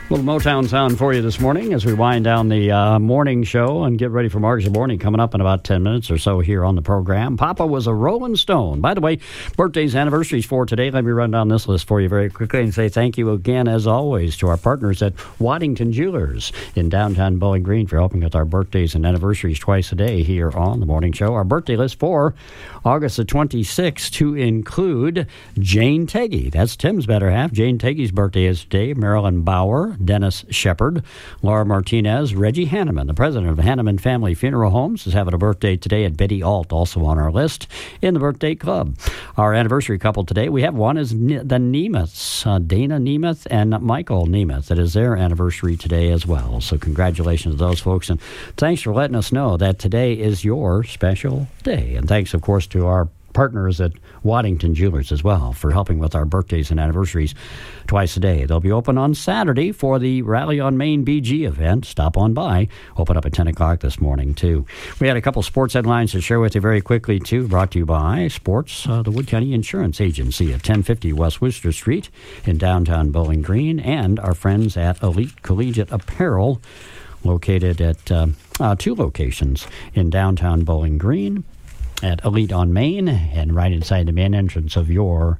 Little Motown sound for you this morning as we wind down the morning show and get ready for Mark's Morning coming up in about 10 minutes or so here on the program. Papa was a Rolling Stone. By the way, birthdays, anniversaries for today. Let me run down this list for you very quickly and say thank you again, as always, to our partners at Waddington Jewelers in downtown Bowling Green for helping with our birthdays and anniversaries twice a day here on the morning show. Our birthday list for August the 26th to include Jane Teggy. That's Tim's better half. Jane Teggy's birthday is today. Marilyn Bauer, Dennis Shepard, Laura Martinez, Reggie Hanneman, the president of Hanneman Family Funeral Homes, is having a birthday today, and Betty Alt, also on our list in the birthday club. Our anniversary couple today, we have one is the Nemeths, Dana Nemeth and Michael Nemeth. It is their anniversary today as well. So congratulations to those folks, and thanks for letting us know that today is your special day. And thanks, of course, to our partners at Waddington Jewelers as well for helping with our birthdays and anniversaries twice a day. They'll be open on Saturday for the Rally on Main BG event. Stop on by. Open up at 10 o'clock this morning, too. We had a couple sports headlines to share with you very quickly, too, brought to you by Sports, the Wood County Insurance Agency at 1050 West Worcester Street in downtown Bowling Green, and our friends at Elite Collegiate Apparel, located at two locations in downtown Bowling Green, at Elite on Main, and right inside the main entrance of your,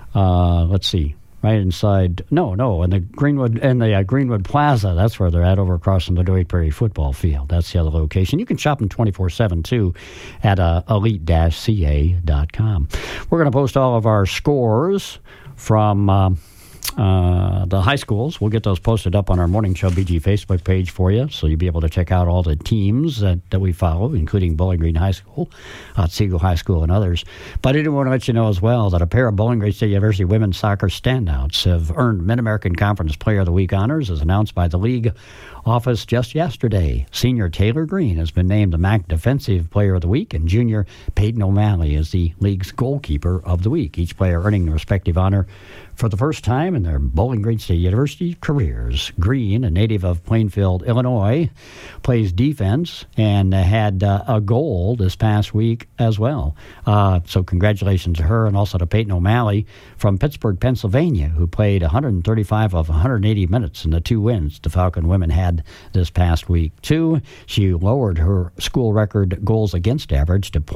right inside, in the Greenwood Plaza. That's where they're at, over across from the Dwight Prairie football field. That's the other location. You can shop them 24/7 too at elite-ca.com. We're going to post all of our scores from the high schools. We'll get those posted up on our Morning Show BG Facebook page for you, so you'll be able to check out all the teams that we follow, including Bowling Green High School, Otsego High School, and others. But I do want to let you know as well that a pair of Bowling Green State University women's soccer standouts have earned Mid-American Conference Player of the Week honors, as announced by the league office just yesterday. Senior Taylor Green has been named the MAC Defensive Player of the Week, and junior Peyton O'Malley is the league's Goalkeeper of the Week, each player earning the respective honor for the first time in their Bowling Green State University careers. Green, a native of Plainfield, Illinois, plays defense and had a goal this past week as well. So congratulations to her, and also to Peyton O'Malley from Pittsburgh, Pennsylvania, who played 135 of 180 minutes in the two wins the Falcon women had this past week, too. She lowered her school record goals against average to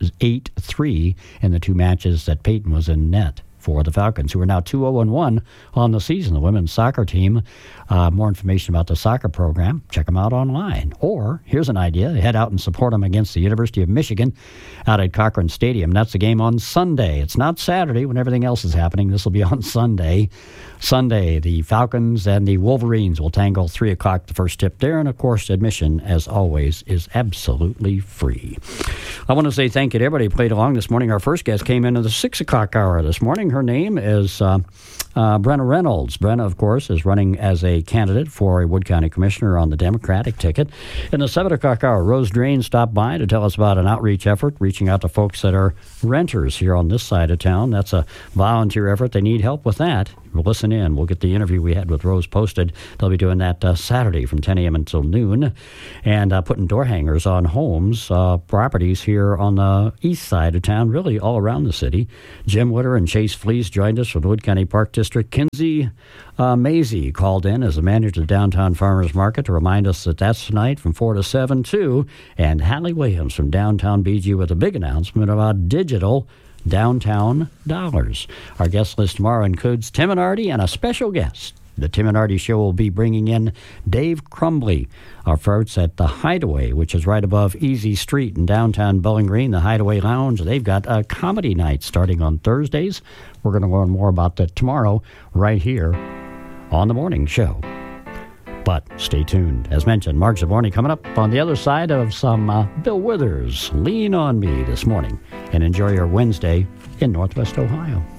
.83 in the two matches that Peyton was in net for the Falcons, who are now 2-0-1 on the season. The women's soccer team, more information about the soccer program, check them out online. Or, here's an idea, head out and support them against the University of Michigan out at Cochran Stadium. That's the game on Sunday. It's not Saturday when everything else is happening. This will be on Sunday. Sunday, the Falcons and the Wolverines will tangle 3 o'clock, the first tip there. And, of course, admission, as always, is absolutely free. I want to say thank you to everybody who played along this morning. Our first guest came into the 6 o'clock hour this morning. Her name is Brenna Reynolds. Brenna, of course, is running as a candidate for a Wood County Commissioner on the Democratic ticket. In the 7 o'clock hour, Rose Drain stopped by to tell us about an outreach effort, reaching out to folks that are renters here on this side of town. That's a volunteer effort. They need help with that. Listen in. We'll get the interview we had with Rose posted. They'll be doing that Saturday from 10 a.m. until noon, and putting door hangers on homes, properties here on the east side of town, really all around the city. Jim Witter and Chase Fleece joined us from the Wood County Park District. Kinsey Maisie called in as the manager of the Downtown Farmers Market to remind us that that's tonight from 4 to 7, too. And Hallie Williams from Downtown BG with a big announcement about digital downtown dollars. Our guest list tomorrow includes Tim and Artie and a special guest. The Tim and Artie Show will be bringing in Dave Crumbly, our folks at the Hideaway, which is right above Easy Street in downtown Bowling Green, the Hideaway Lounge. They've got a comedy night starting on Thursdays. We're going to learn more about that tomorrow right here on The Morning Show. But stay tuned. As mentioned, Mark's the Morning coming up on the other side of some Bill Withers. Lean on Me this morning, and enjoy your Wednesday in Northwest Ohio.